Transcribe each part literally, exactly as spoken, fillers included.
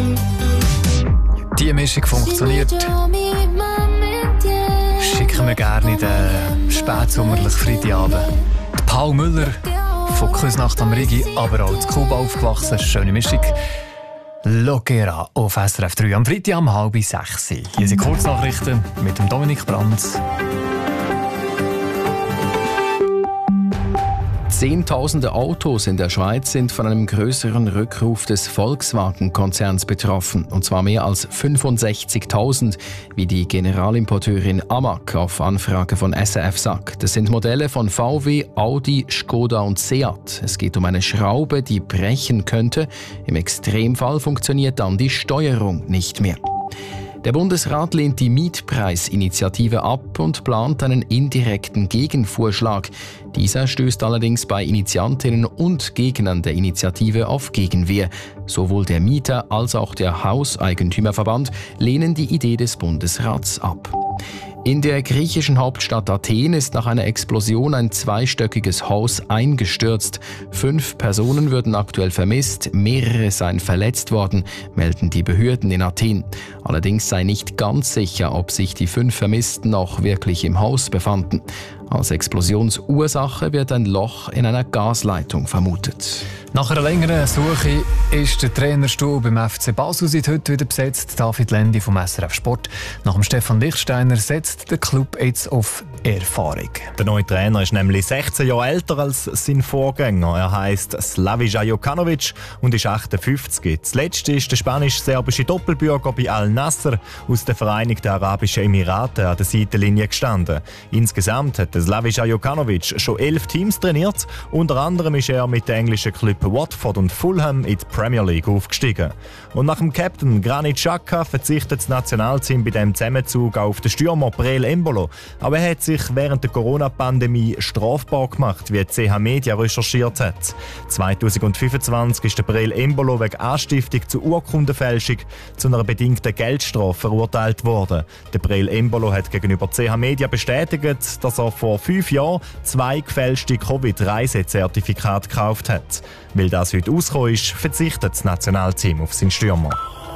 Die Mischung funktioniert. Schicken wir gerne in den spätsommerlichen Freitagabend. Paul Müller von Küsnacht am Rigi, aber auch zu Kuba aufgewachsen. Schöne Mischung. Lockera auf S R F drei am Freitag um halb sechs. Hier sind Kurznachrichten mit dem Dominik Brandt. Zehntausende Autos in der Schweiz sind von einem größeren Rückruf des Volkswagen-Konzerns betroffen. Und zwar mehr als fünfundsechzigtausend, wie die Generalimporteurin Amag auf Anfrage von S R F sagt. Das sind Modelle von V W, Audi, Skoda und Seat. Es geht um eine Schraube, die brechen könnte. Im Extremfall funktioniert dann die Steuerung nicht mehr. Der Bundesrat lehnt die Mietpreisinitiative ab und plant einen indirekten Gegenvorschlag. Dieser stößt allerdings bei Initiantinnen und Gegnern der Initiative auf Gegenwehr. Sowohl der Mieter- als auch der Hauseigentümerverband lehnen die Idee des Bundesrats ab. In der griechischen Hauptstadt Athen ist nach einer Explosion ein zweistöckiges Haus eingestürzt. Fünf Personen würden aktuell vermisst, mehrere seien verletzt worden, melden die Behörden in Athen. Allerdings sei nicht ganz sicher, ob sich die fünf Vermissten auch wirklich im Haus befanden. Als Explosionsursache wird ein Loch in einer Gasleitung vermutet. Nach einer längeren Suche ist der Trainerstuhl beim F C Basel seit heute wieder besetzt. David Lendi vom S R F Sport. Nach dem Stefan Lichtsteiner setzt der Club jetzt auf Erfahrung. Der neue Trainer ist nämlich sechzehn Jahre älter als sein Vorgänger. Er heisst Slavisa Jokanovic und ist achtundfünfzig. Zuletzt ist der spanisch-serbische Doppelbürger bei Al-Nassr aus den Vereinigten Arabischen Emiraten an der Seitenlinie gestanden. Insgesamt hat Slavisa Jokanovic schon elf Teams trainiert. Unter anderem ist er mit den englischen Club Watford und Fulham in die Premier League aufgestiegen. Und nach dem Captain Granit Xhaka verzichtet das Nationalteam bei diesem Zusammenzug auf den Stürmer Breel Embolo. Aber er hat sich während der Corona-Pandemie strafbar gemacht, wie C H Media recherchiert hat. zweitausendfünfundzwanzig ist der Breel Embolo wegen Anstiftung zur Urkundenfälschung zu einer bedingten Geldstrafe verurteilt worden. Der Breel Embolo hat gegenüber C H Media bestätigt, dass er vor fünf Jahren zwei gefälschte Covid-Reisezertifikate gekauft hat. Weil das heute rausgekommen ist, verzichtet das Nationalteam auf seinen Stürmer.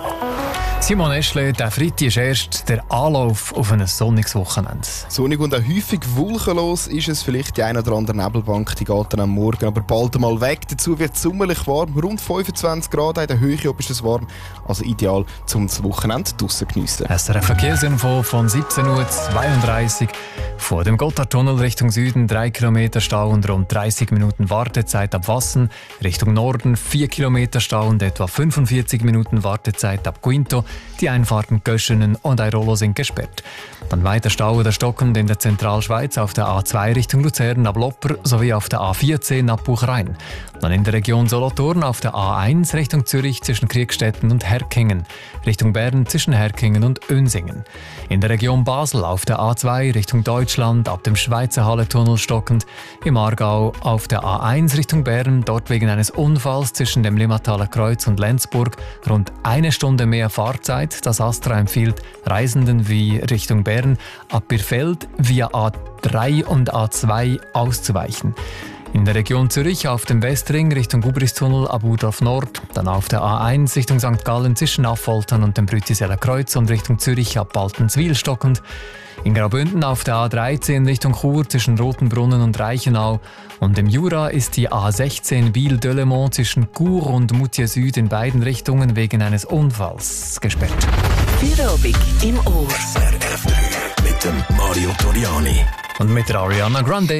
Simon Eschle, der Freitag ist erst der Anlauf auf ein sonniges Wochenende. Sonnig und auch häufig wolkenlos ist es. Vielleicht die eine oder andere Nebelbank, die geht dann am Morgen aber bald einmal weg. Dazu wird es sommerlich warm, rund fünfundzwanzig Grad. In der Höhe ist es warm, also ideal zum das Wochenende draussen geniessen. S R F Verkehrsinfo von siebzehn Uhr zweiunddreißig. Vor dem Gotthardtunnel Richtung Süden drei Kilometer Stau und rund dreißig Minuten Wartezeit ab Wassen. Richtung Norden vier Kilometer Stau und etwa fünfundvierzig Minuten Wartezeit ab Quinto. Die Einfahrten Göschenen und Airolo sind gesperrt. Dann weiter Stau oder stockend in der Zentralschweiz auf der A zwei Richtung Luzern ab Lopper sowie auf der A vierzehn ab Buchrein. Dann in der Region Solothurn auf der A eins Richtung Zürich zwischen Kriegstetten und Herkingen. Richtung Bern zwischen Herkingen und Önsingen. In der Region Basel auf der A zwei Richtung Deutschland ab dem Schweizer Hallentunnel stockend. Im Aargau auf der A eins Richtung Bern, dort wegen eines Unfalls zwischen dem Limmataler Kreuz und Lenzburg rund eine Stunde mehr Fahrzeit. Das Astra empfiehlt Reisenden wie Richtung Bern ab Birfeld via A drei und A zwei auszuweichen. In der Region Zürich auf dem Westring Richtung Gubristunnel ab Udorf Nord, dann auf der A eins Richtung Sankt Gallen zwischen Affoltern und dem Brütiseler Kreuz und Richtung Zürich ab Baltenswil stockend. In Graubünden auf der A dreizehn Richtung Chur zwischen Rotenbrunnen und Reichenau. Und im Jura ist die A sechzehn Biel-Delemont zwischen Chur und Moutier Süd in beiden Richtungen wegen eines Unfalls gesperrt. Feierabend im Ohr. S R F drei mit dem Mario Toriani. Und mit der Ariana Grande.